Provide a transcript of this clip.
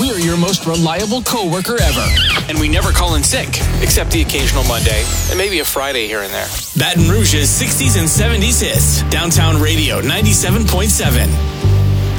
We're your most reliable coworker ever. And we never call in sick, except the occasional Monday and maybe a Friday here and there. Baton Rouge's 60s and 70s hits. Downtown Radio 97.7.